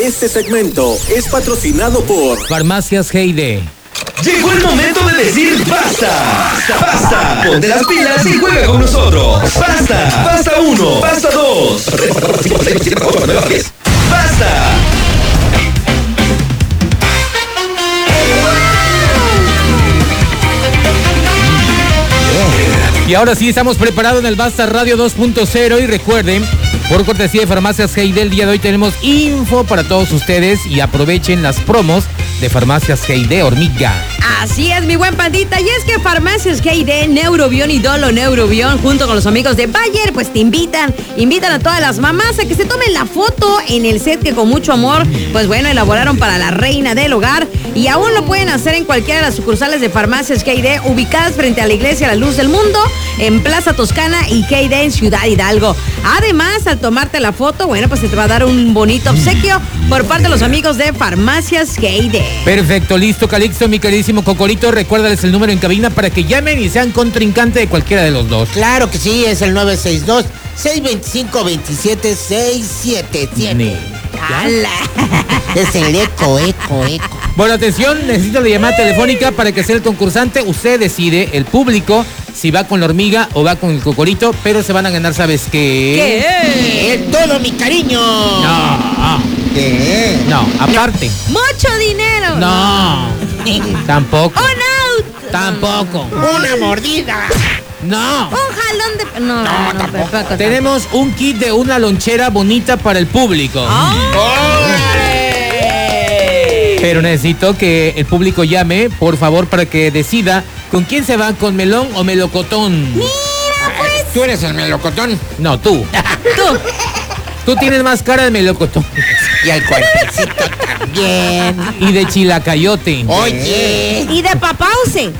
Este segmento es patrocinado por Farmacias Heide. Llegó el momento de decir basta. Basta. Ponte las pilas y juega con nosotros. Basta. Basta 1. Basta 2. Basta. Y ahora sí, estamos preparados en el Basta Radio 2.0 y recuerden, por cortesía de Farmacias Heide, el día de hoy tenemos info para todos ustedes y aprovechen las promos de Farmacias Heide Hormiga. Así es, mi buen pandita, y es que Farmacias Heide, Neurobión y Dolo Neurobión, junto con los amigos de Bayer, pues te invitan a todas las mamás a que se tomen la foto en el set que con mucho amor, pues bueno, elaboraron para la reina del hogar, y aún lo pueden hacer en cualquiera de las sucursales de Farmacias Heide, ubicadas frente a la iglesia La Luz del Mundo, en Plaza Toscana y Heide en Ciudad Hidalgo. Además, al tomarte la foto, bueno, pues se te va a dar un bonito obsequio por parte de los amigos de Farmacias Heide. Perfecto, listo, Calixto, mi queridísimo Cocorito, recuérdales el número en cabina para que llamen y sean contrincante de cualquiera de los dos. Claro que sí, es el 962-625-2767. ¡Hala! Es el eco. Bueno, atención, necesito la llamada telefónica para que sea el concursante. Usted decide, el público, si va con la hormiga o va con el Cocorito, pero se van a ganar, ¿sabes qué? ¿Qué? Todo mi cariño. No. ¿Qué? No, aparte. ¡Mucho dinero! No. Tampoco. ¡Un auto! Tampoco. Una mordida. No. ¡Un jalón de... No, tampoco. Tenemos un kit de una lonchera bonita para el público. Pero necesito que el público llame, por favor, para que decida con quién se va, con melón o melocotón. Mira, pues. ¿Tú eres el melocotón? No, tú. Tú tienes más cara de melocotón. Y el cuerpecito también. Y de chilacayote. Oye. Y de papause.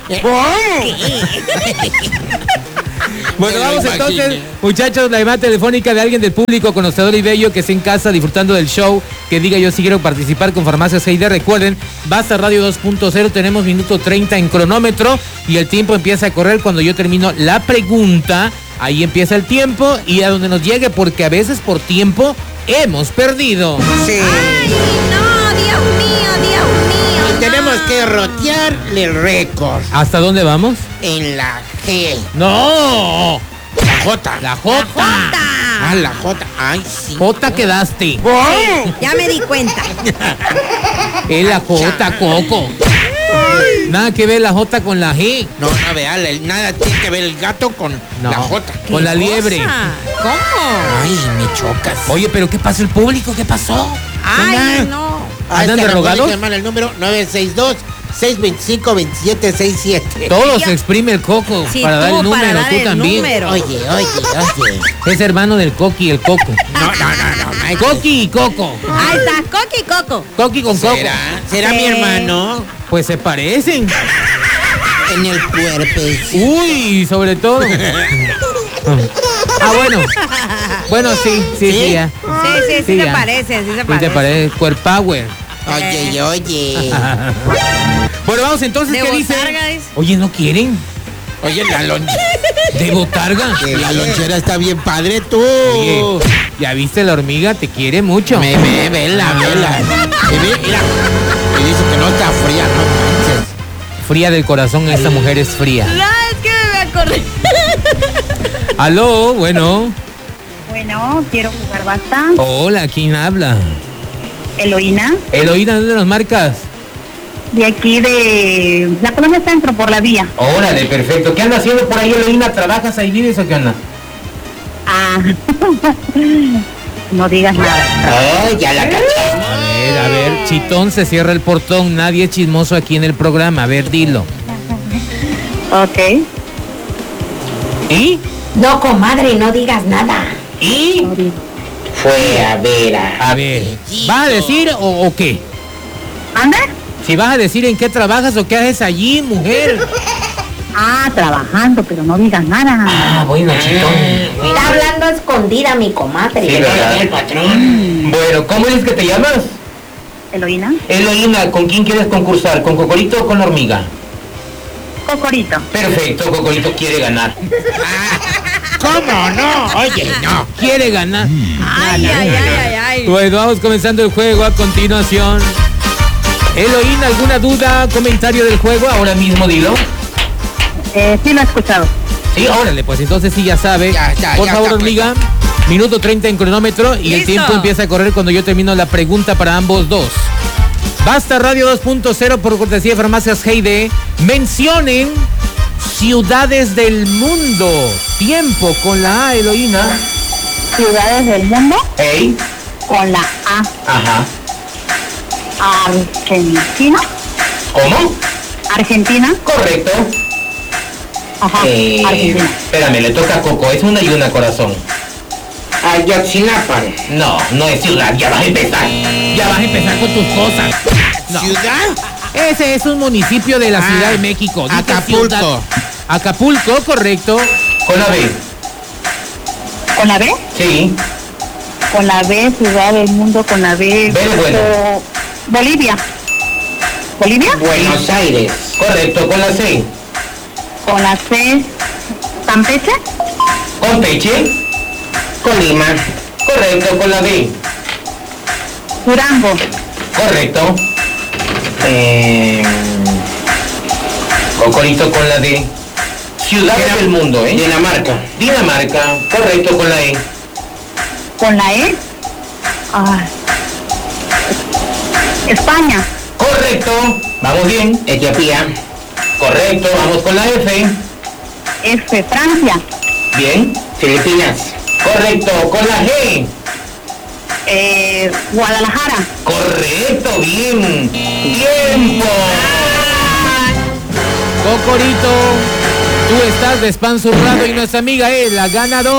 Bueno, Me lo vamos entonces, imaginé. muchachos, la llamada telefónica de alguien del público conocedor y bello que esté en casa disfrutando del show, que diga yo sí quiero participar con Farmacias Heide. Recuerden, Basta Radio 2.0, tenemos minuto 30 en cronómetro y el tiempo empieza a correr cuando yo termino la pregunta. Ahí empieza el tiempo y a donde nos llegue, porque a veces por tiempo hemos perdido. Sí. ¡Ay, no! ¡Dios mío! Y tenemos que rotearle el récord. ¿Hasta dónde vamos? En la G. ¡No! La J. La J. Ah, la J. Ay, sí. J quedaste. Ya me di cuenta. Es la J, Coco. Nada que ver la J con la G. No, vea, nada tiene que ver el gato con la J. Con la liebre. ¿Cómo? Ay, me chocas. Oye, pero ¿qué pasó el público? ¿Qué pasó? Ay, no. ¿Andan de rogados? Llamar el número 962-625-2767. Todo se exprime el Coco Sí, para dar el número, tú también. Oye. Es hermano del Coqui y el Coco. No. Coqui y Coco. Ahí está, Coqui y Coco. Coqui con Coco. ¿Será Sí. mi hermano? Pues se parecen. En el cuerpo. Uy, sobre todo. Bueno. Bueno, sí, ya. Sí, Sí, se ya. parecen, sí se Sí te parecen. parece, Core Power. Oye. Bueno, vamos entonces, De ¿qué dice? botarga, dice. Oye, ¿no quieren? Oye, la lonchera. ¿De botarga? La lonchera está bien padre, tú. Oye, ¿ya viste la hormiga? Te quiere mucho. Vela. Mira. Y dice que no está fría, no manches. Fría del corazón, esta mujer es fría. No, es que me acordé. Aló, bueno. Bueno, quiero jugar basta. Hola, ¿quién habla? Eloína, Eloína, ¿dónde nos marcas? de aquí de la Colonia Centro, por la vía. Órale, perfecto. ¿Qué andas haciendo por ahí, Eloína? ¿Trabajas ahí, vives o qué onda? Ah, no digas nada. Ay, ya la caché. A ver, Chitón, se cierra el portón. Nadie es chismoso aquí en el programa. A ver, dilo. Ok. ¿Y? No, comadre, no digas nada. ¿Y? Fue a ver A ver, ¿vas a decir o qué? ¿Anda? Si vas a decir en qué trabajas o qué haces allí, mujer. Ah, trabajando, pero no digas nada. Bueno, Chitón. Está hablando a escondida mi comadre. Sí, ¿verdad? el patrón. Bueno, ¿cómo es que te llamas? Eloína, Eloína, ¿con quién quieres concursar? ¿Con Cocorito o con hormiga? Cocorito. Perfecto, Cocorito quiere ganar. ¿Cómo no? Oye, no. Quiere ganar. Ay. Bueno, vamos comenzando el juego a continuación. Eloína, ¿alguna duda, comentario del juego? Ahora mismo dilo. Sí, lo he escuchado. Sí, órale, pues entonces sí ya sabe. Ya, Por ya favor, está, hormiga, minuto 30 en cronómetro y el Listo. tiempo empieza a correr cuando yo termino la pregunta para ambos dos. Basta Radio 2.0 por cortesía de Farmacias Heide. Mencionen ciudades del mundo. Tiempo con la A, Eloína. Ciudades del mundo Ey, con la A. ajá. Argentina. ¿Cómo? Argentina. Correcto. Ajá. Argentina. Espérame, le toca a Coco, es una y una, corazón. Ayotzinapa. No es ciudad, ya vas a empezar. Ya vas a empezar con tus cosas. No. ¿Ciudad? Ese es un municipio de la Ciudad de México. Dice Acapulco. ciudad. Acapulco, correcto. Con la B. ¿Con la B? Sí. Con la B, ciudad del mundo con la B. B de bueno. Bolivia. ¿Bolivia? Buenos Aires. Correcto, con la C. Con la C. ¿Campeche? Con Peche. Colima. Correcto, con la D. Durango. Correcto. Cocorito con la D. Ciudades del mundo, ¿eh? Dinamarca. Dinamarca. Correcto, con la E. Con la E. España. Correcto. Vamos bien. Etiopía. Correcto, vamos con la F. F. Francia. Bien. Filipinas. Correcto, con la G. Guadalajara. Correcto, bien. Tiempo. Cocorito, tú estás despanzurrado y nuestra amiga es la ganadora.